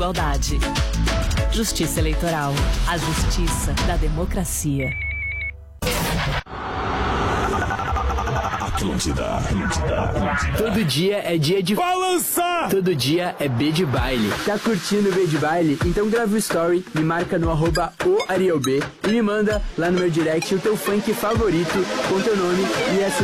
Igualdade. Justiça eleitoral. A justiça da democracia. Todo dia é dia de balançar. Todo dia é B de baile. Tá curtindo o B de baile? Então grava o story, me marca no @oarielb e me manda lá no meu direct o teu funk favorito com teu nome e essa